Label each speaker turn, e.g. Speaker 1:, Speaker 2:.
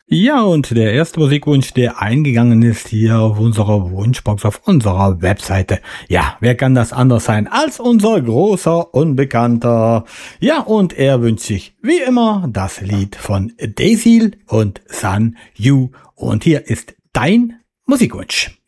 Speaker 1: Ja, und der erste Musikwunsch, der eingegangen ist hier auf unserer Wunschbox auf unserer Webseite. Ja, wer kann das anders sein als unser großer Unbekannter? Ja, und er wünscht sich wie immer das Lied von Dayseal und Sun Yu. Und hier ist dein Musikwunsch.